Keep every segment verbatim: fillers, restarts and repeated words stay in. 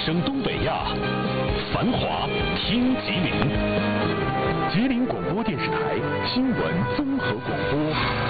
声东北亚，繁华听吉林，吉林广播电视台新闻综合广播。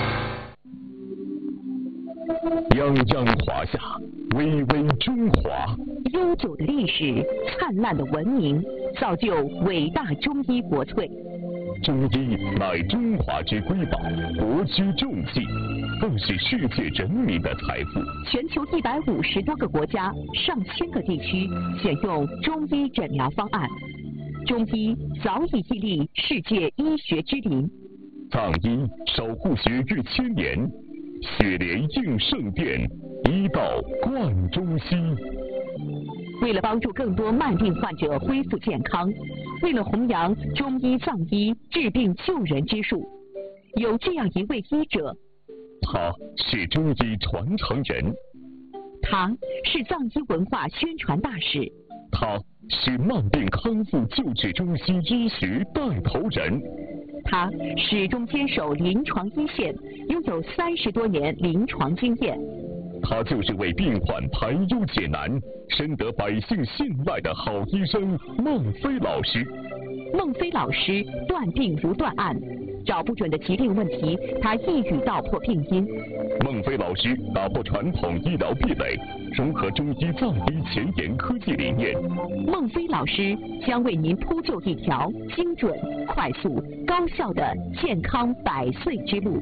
泱泱华夏，巍巍中华。 悠久的历史，灿烂的文明，造就伟大中医国粹。 中医乃中华之瑰宝，国之重器，更是世界人民的财富。 全球一百五十多个国家、上千个地区选用中医诊疗方案，中医早已屹立世界医学之林。 藏医守护血域千年，血莲应圣殿，医道贯中西。 为了帮助更多慢病患者恢复健康，为了弘扬中医藏医治病救人之术，有这样一位医者， 他是中医传承人， 他是藏医文化宣传大使， 他是慢病康复救治中西医学带头人， 他始终坚守临床一线，拥有三十多年临床经验。 他就是为病患排忧解难、深得百姓信赖的好医生孟非老师。 孟非老师断病如断案，找不准的疾病问题，他一语道破病因。 孟非老师打破传统医疗壁垒，融合中医藏医前沿科技理念。 孟非老师将为您铺就一条精准、快速、高效的健康百岁之路。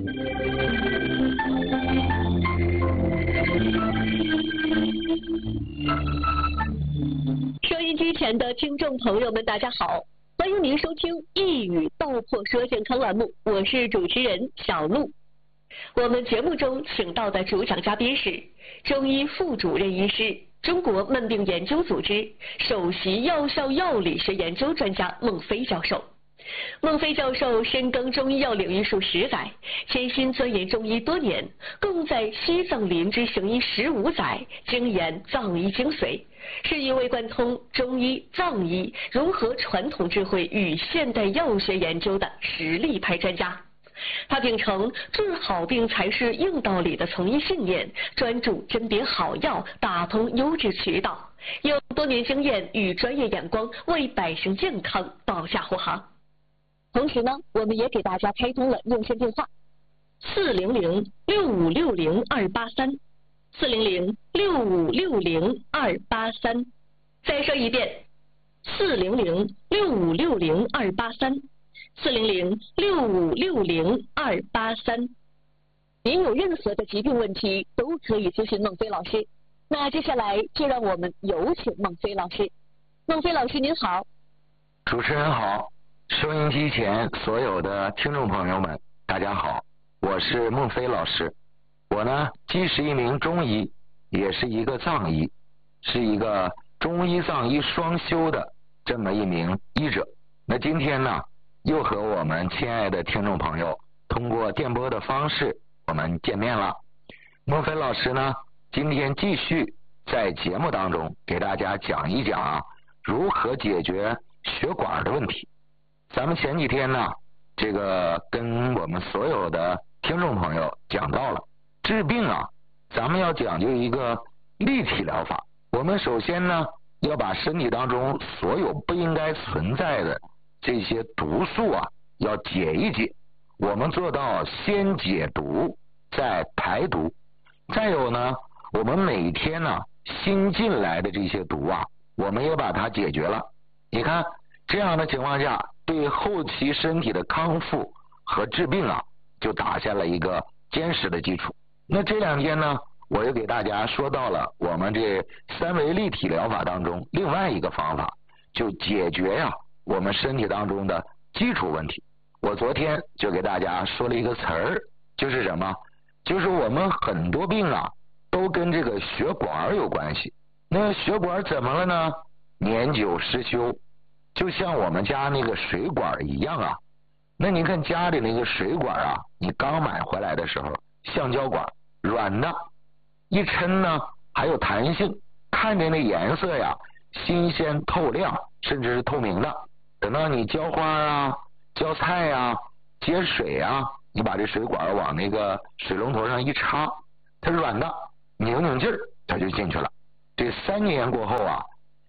收音机前的听众朋友们，大家好，欢迎您收听一语道破说健康栏目，我是主持人小璐。我们节目中请到的主讲嘉宾是中医副主任医师、中国慢病研究组织首席药效药理学研究专家孟非教授。孟非教授深耕中医药领域数十载，潜心钻研中医多年，共在西藏林芝行医十五载，精研藏医精髓，是一位贯通中医、藏医、融合传统智慧与现代药学研究的实力派专家。他秉承治好病才是硬道理的从医信念，专注甄别好药，打通优质渠道，有多年经验与专业眼光，为百姓健康保驾护航。同时呢，我们也给大家开通了热线电话四零零六五六零二八三，四零零六五六零二八三。再说一遍，四零零六五六零二八三，四零零六五六零二八三。您有任何的疾病问题，都可以咨询孟非老师。那接下来就让我们有请孟非老师。孟非老师您好。 主持人好。收音机前所有的听众朋友们，大家好，我是孟非老师。我呢，既是一名中医，也是一个藏医，是一个中医藏医双修的这么一名医者。那今天呢，又和我们亲爱的听众朋友通过电波的方式，我们见面了。孟非老师呢，今天继续在节目当中给大家讲一讲啊，如何解决血管的问题。咱们前几天呢，这个跟我们所有的听众朋友讲到了治病啊，咱们要讲究一个立体疗法。我们首先呢，要把身体当中所有不应该存在的这些毒素啊，要解一解。我们做到先解毒，再排毒。再有呢，我们每天呢新进来的这些毒啊，我们也把它解决了。你看这样的情况下，对后期身体的康复和治病啊，就打下了一个坚实的基础。那这两天呢，我又给大家说到了我们这三维立体疗法当中另外一个方法，就解决呀、啊、我们身体当中的基础问题。我昨天就给大家说了一个词儿，就是什么？就是我们很多病啊，都跟这个血管有关系。那血管怎么了呢？年久失修。就像我们家那个水管一样啊，那你看家里那个水管啊，你刚买回来的时候，橡胶管软的，一抻呢还有弹性，看着那颜色呀，新鲜透亮，甚至是透明的。等到你浇花啊、浇菜啊、接水啊，你把这水管往那个水龙头上一插，它软的，拧拧劲儿，它就进去了。这三年过后啊，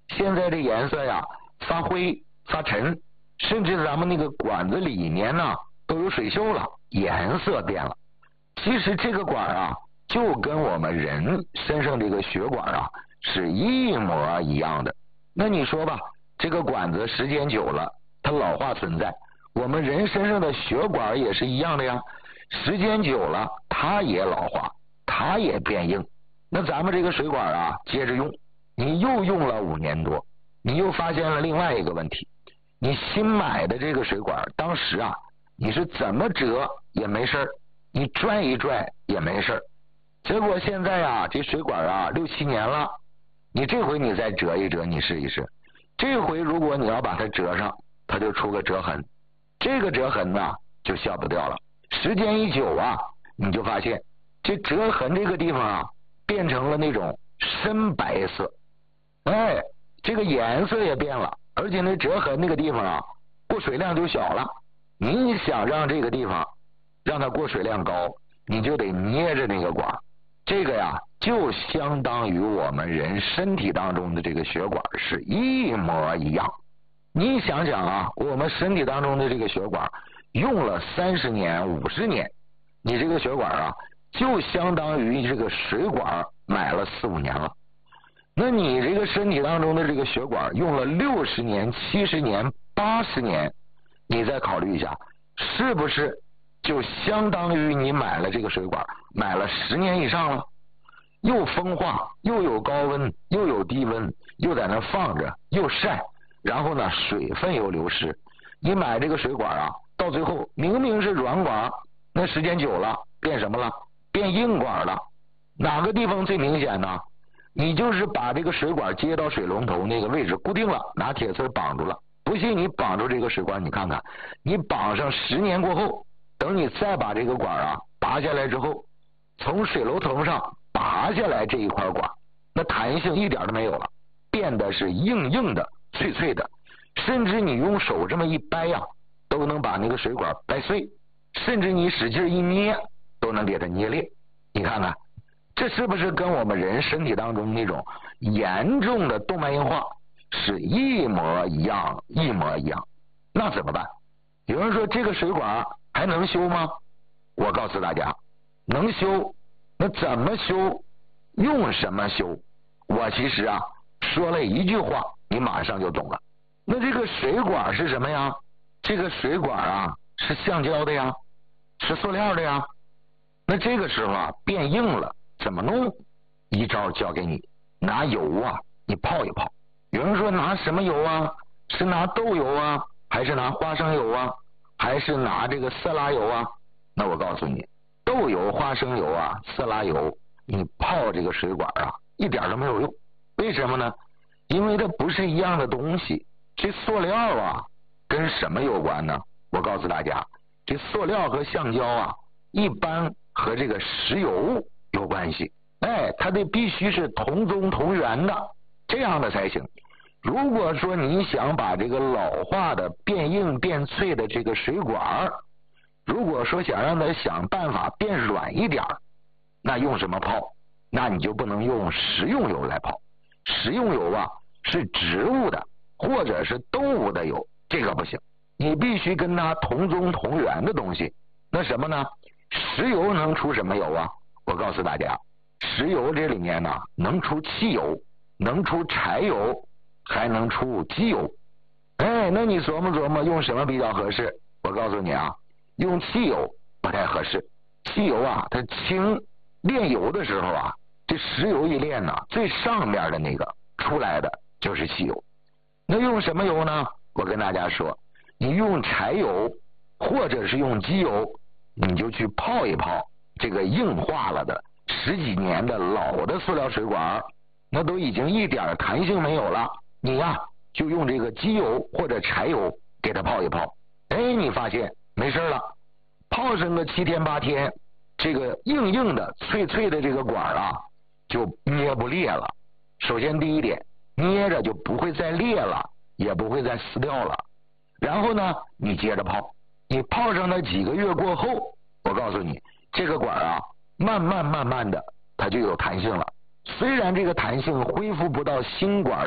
现在这颜色呀发灰发沉，甚至咱们那个管子里面呢都有水锈了，颜色变了。其实这个管啊就跟我们人身上这个血管啊是一模一样的。那你说吧，这个管子时间久了它老化存在，我们人身上的血管也是一样的呀，时间久了它也老化，它也变硬。那咱们这个水管啊接着用，你又用了五年多，你又发现了另外一个问题，你新买的这个水管当时啊你是怎么折也没事儿，你拽一拽也没事儿，结果现在啊这水管啊六七年了，你这回你再折一折，你试一试，这回如果你要把它折上，它就出个折痕，这个折痕呢就消不掉了。时间一久啊，你就发现这折痕这个地方啊变成了那种深白色，哎，这个颜色也变了，而且那折痕那个地方啊过水量就小了。你想让这个地方让它过水量高，你就得捏着那个管，这个呀就相当于我们人身体当中的这个血管是一模一样。你想想啊，我们身体当中的这个血管用了三十年五十年，你这个血管啊就相当于这个水管买了四五年了。那你这个身体当中的这个血管用了六十年七十年八十年，你再考虑一下，是不是就相当于你买了这个水管买了十年以上了？又风化又有高温又有低温，又在那放着又晒，然后呢水分又流失，你买这个水管啊到最后明明是软管，那时间久了变什么了？变硬管了。哪个地方最明显呢？你就是把这个水管接到水龙头那个位置固定了，拿铁丝绑住了，不信你绑住这个水管，你看看，你绑上十年过后，等你再把这个管啊拔下来之后，从水龙头上拔下来这一块管，那弹性一点都没有了，变得是硬硬的脆脆的，甚至你用手这么一掰呀、啊、都能把那个水管掰碎，甚至你使劲一捏都能给它捏裂。你看看这是不是跟我们人身体当中那种严重的动脉硬化是一模一样一模一样？那怎么办？有人说这个水管还能修吗？我告诉大家能修。那怎么修？用什么修？我其实啊说了一句话你马上就懂了。那这个水管是什么呀？这个水管啊是橡胶的呀，是塑料的呀。那这个时候啊变硬了怎么弄？一招教给你，拿油啊你泡一泡。有人说拿什么油啊？是拿豆油啊，还是拿花生油啊，还是拿这个色拉油啊？那我告诉你，豆油花生油啊色拉油你泡这个水管啊一点都没有用。为什么呢？因为它不是一样的东西。这塑料啊跟什么有关呢？我告诉大家，这塑料和橡胶啊一般和这个石油有关系。哎，它得必须是同宗同源的，这样的才行。如果说你想把这个老化的变硬变脆的这个水管，如果说想让它想办法变软一点，那用什么泡？那你就不能用食用油来泡。食用油啊是植物的或者是动物的油，这个不行，你必须跟它同宗同源的东西。那什么呢？石油能出什么油啊？我告诉大家，石油这里面呢能出汽油，能出柴油，还能出机油。哎，那你琢磨琢磨用什么比较合适？我告诉你啊，用汽油不太合适。汽油啊它轻，炼油的时候啊这石油一炼呢，最上面的那个出来的就是汽油。那用什么油呢？我跟大家说，你用柴油或者是用机油，你就去泡一泡这个硬化了的十几年的老的塑料水管，那都已经一点弹性没有了，你呀就用这个机油或者柴油给它泡一泡。哎，你发现没事了，泡上个七天八天，这个硬硬的脆脆的这个管啊就捏不裂了。首先第一点，捏着就不会再裂了，也不会再撕掉了。然后呢你接着泡，你泡上它几个月过后，我告诉你这个管啊慢慢慢慢的它就有弹性了。虽然这个弹性恢复不到新管